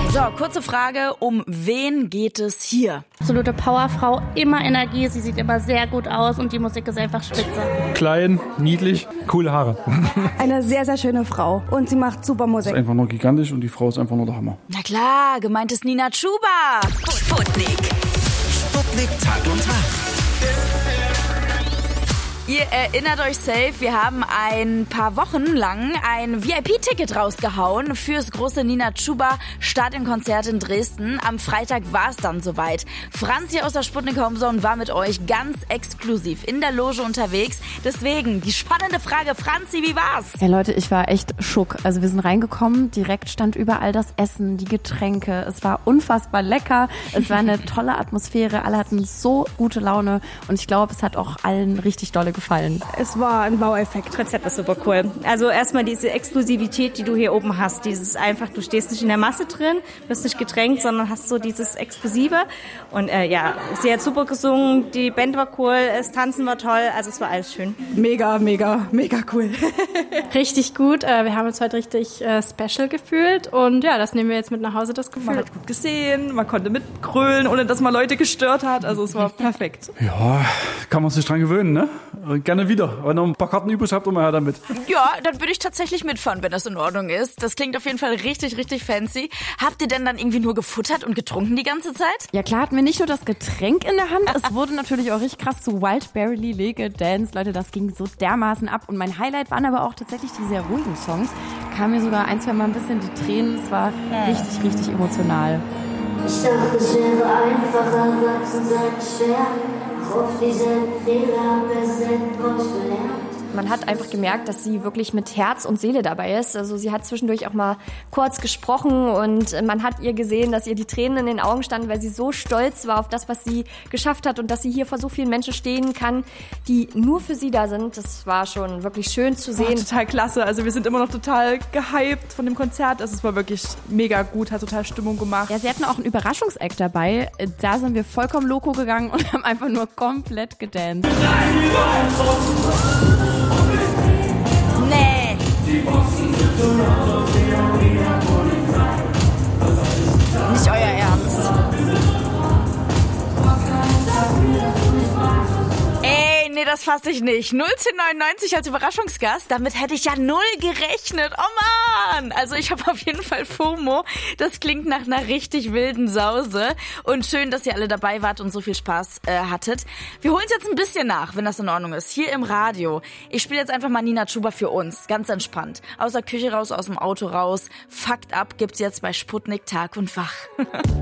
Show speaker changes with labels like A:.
A: So, kurze Frage, um wen geht es hier?
B: Absolute Powerfrau, immer Energie, sie sieht immer sehr gut aus und die Musik ist einfach spitze.
C: Klein, niedlich, coole Haare.
D: Eine sehr, sehr schöne Frau und sie macht super Musik.
C: Ist einfach nur gigantisch und die Frau ist einfach nur der Hammer.
A: Na klar, gemeint ist Nina Chuba.
E: Sputnik. Sputnik Tag und Tag.
A: Ihr erinnert euch safe, wir haben ein paar Wochen lang ein VIP-Ticket rausgehauen fürs große Nina Chuba Stadionkonzert in Dresden. Am Freitag war es dann soweit. Franzi aus der Sputnik Homezone war mit euch ganz exklusiv in der Loge unterwegs. Deswegen die spannende Frage, Franzi, wie war's?
F: Ja Leute, ich war echt schock. Also wir sind reingekommen, direkt stand überall das Essen, die Getränke. Es war unfassbar lecker, es war eine tolle Atmosphäre, alle hatten so gute Laune und ich glaube, es hat auch allen richtig dolle gefallen.
D: Es war ein Wow-Effekt.
G: Das Konzept ist super cool. Also erstmal diese Exklusivität, die du hier oben hast. Dieses einfach, du stehst nicht in der Masse drin, bist nicht gedrängt, sondern hast so dieses Exklusive. Und sie hat super gesungen, die Band war cool, das Tanzen war toll, also es war alles schön.
D: Mega, mega, mega cool.
B: Richtig gut, wir haben uns heute richtig special gefühlt und ja, das nehmen wir jetzt mit nach Hause, das Gefühl.
H: Man hat gut gesehen, man konnte mitgrölen, ohne dass man Leute gestört hat, also es war perfekt.
C: Ja, kann man sich dran gewöhnen, ne? Gerne wieder. Wenn ihr noch ein paar Karten übrig habt, immer her damit.
A: Ja, dann würde ich tatsächlich mitfahren, wenn das in Ordnung ist. Das klingt auf jeden Fall richtig, richtig fancy. Habt ihr denn dann irgendwie nur gefuttert und getrunken die ganze Zeit?
F: Ja klar, hatten wir nicht nur das Getränk in der Hand, es wurde natürlich auch richtig krass zu Wildberry Lily gedanced. Leute, das ging so dermaßen ab. Und mein Highlight waren aber auch tatsächlich die sehr ruhigen Songs. Kam mir sogar ein, zwei Mal ein bisschen die Tränen. Es war richtig, richtig emotional.
I: Ich dachte, es wäre einfacher, wachsen seit schwer. Auf dieselben Fehler haben wir selten draus gelernt.
J: Man hat einfach gemerkt, dass sie wirklich mit Herz und Seele dabei ist. Also sie hat zwischendurch auch mal kurz gesprochen und man hat ihr gesehen, dass ihr die Tränen in den Augen standen, weil sie so stolz war auf das, was sie geschafft hat und dass sie hier vor so vielen Menschen stehen kann, die nur für sie da sind. Das war schon wirklich schön zu sehen.
H: Total klasse, also wir sind immer noch total gehypt von dem Konzert. Also es war wirklich mega gut, hat total Stimmung gemacht.
F: Ja, sie hatten auch einen Überraschungsact dabei. Da sind wir vollkommen loco gegangen und haben einfach nur komplett gedanced.
A: Nee. Nicht euer Ernst. Ey, nee, das fasse ich nicht. 1999 als Überraschungsgast, damit hätte ich ja null gerechnet. Oh Mann! Also ich habe auf jeden Fall FOMO. Das klingt nach einer richtig wilden Sause. Und schön, dass ihr alle dabei wart und so viel Spaß hattet. Wir holen es jetzt ein bisschen nach, wenn das in Ordnung ist. Hier im Radio. Ich spiele jetzt einfach mal Nina Chuba für uns. Ganz entspannt. Aus der Küche raus, aus dem Auto raus. Fucked Up gibt's jetzt bei Sputnik Tag und Wach.